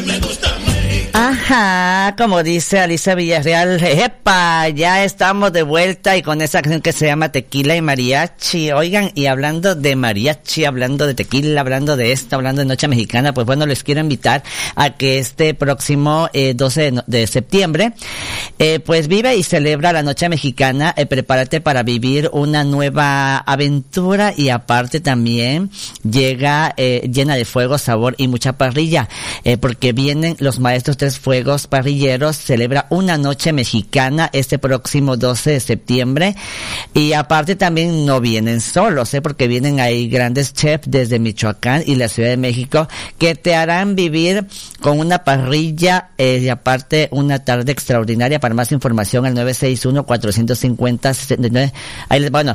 Ajá, como dice Alicia Villarreal, ¡epa! Ya estamos de vuelta y con esa canción que se llama Tequila y Mariachi. Oigan, y hablando de mariachi, hablando de tequila, hablando de esto, hablando de Noche Mexicana, pues bueno, les quiero invitar a que este próximo 12 de septiembre, pues vive y celebra la Noche Mexicana. Prepárate para vivir una nueva aventura y aparte también llega llena de fuego, sabor y mucha parrilla, porque vienen los maestros Tres Fuegos Parrilleros, celebra una Noche Mexicana este próximo 12 de septiembre y aparte también no vienen solos, porque vienen ahí grandes chefs desde Michoacán y la Ciudad de México que te harán vivir con una parrilla y aparte una tarde extraordinaria. Para más información al 961-450-69, ahí les, bueno,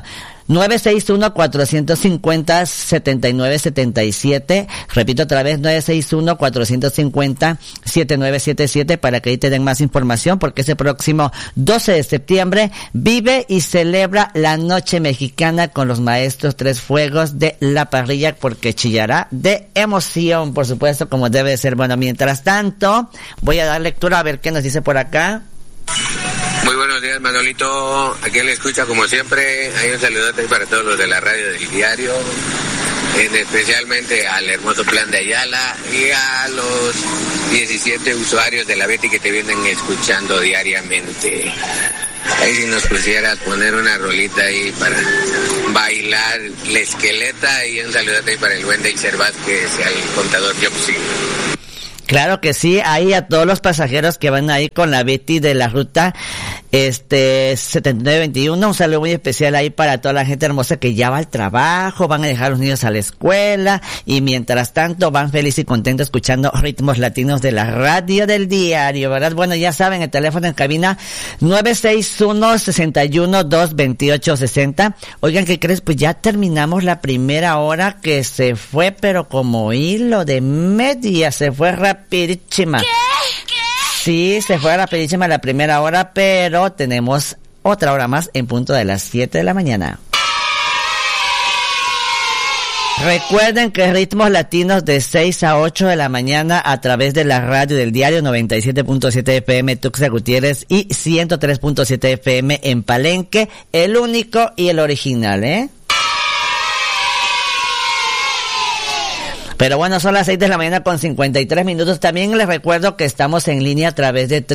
961-450-7977. Repito otra vez, 961-450-7977 para que ahí te den más información, porque ese próximo 12 de septiembre vive y celebra la Noche Mexicana con los maestros Tres Fuegos de la parrilla, porque chillará de emoción, por supuesto, como debe ser. Bueno, mientras tanto, voy a dar lectura a ver qué nos dice por acá. Muy buenos días, Manolito. Aquí le escucha como siempre. Hay un saludote para todos los de la radio del diario, especialmente al hermoso Plan de Ayala y a los 17 usuarios de la Betty que te vienen escuchando diariamente. Ahí si nos pusieras poner una rolita ahí para bailar la esqueleta, y un saludote ahí para el buen Deiser Vázquez y al contador Jopsi. Claro que sí, ahí a todos los pasajeros que van ahí con la Betty de la ruta 7921, un saludo muy especial ahí para toda la gente hermosa que ya va al trabajo, van a dejar a los niños a la escuela y mientras tanto van felices y contentos escuchando ritmos latinos de la radio del diario, ¿verdad? Bueno, ya saben, el teléfono en cabina 961-61-228-60. Oigan, ¿qué crees? Pues ya terminamos la primera hora, que se fue pero como hilo de media, se fue rapidísima. ¿Qué? Sí, se fue rapidísima la primera hora, pero tenemos otra hora más en punto de las 7 de la mañana. Recuerden que ritmos latinos de 6 a 8 de la mañana a través de la radio del diario 97.7 FM Tuxtla Gutiérrez y 103.7 FM en Palenque, el único y el original, ¿eh? Pero bueno, son las 6 de la mañana con 53 minutos. También les recuerdo que estamos en línea a través de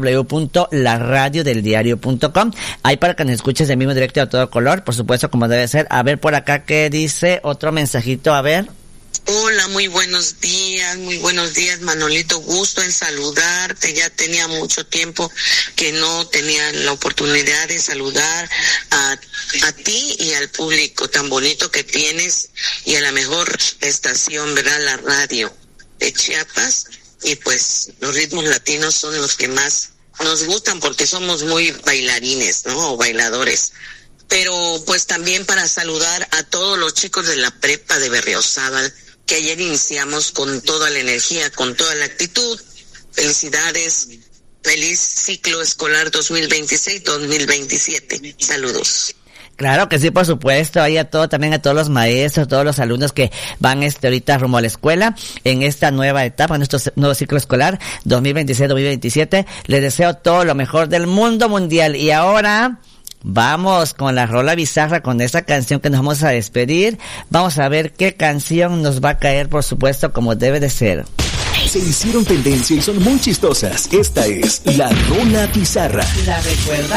www.laradiodeldiario.com. Ahí para que nos escuches de mismo directo a todo color, por supuesto, como debe ser. A ver por acá qué dice otro mensajito, a ver. Hola, muy buenos días, Manolito, gusto en saludarte. Ya tenía mucho tiempo que no tenía la oportunidad de saludar a ti y al público tan bonito que tienes y a la mejor estación, ¿verdad? La radio de Chiapas. Y pues los ritmos latinos son los que más nos gustan porque somos muy bailarines, ¿no? O bailadores. Pero pues también para saludar a todos los chicos de la prepa de Berriozábal, que ayer iniciamos con toda la energía, con toda la actitud. Felicidades, feliz ciclo escolar 2026-2027. Saludos. Claro que sí, por supuesto, ahí también a todos los maestros, todos los alumnos que van ahorita rumbo a la escuela en esta nueva etapa, en nuestro nuevo ciclo escolar 2026-2027. Les deseo todo lo mejor del mundo mundial. Y ahora vamos con la rola bizarra, con esa canción que nos vamos a despedir. Vamos a ver qué canción nos va a caer, por supuesto, como debe de ser. Se hicieron tendencia y son muy chistosas. Esta es la rola bizarra. ¿La recuerdas?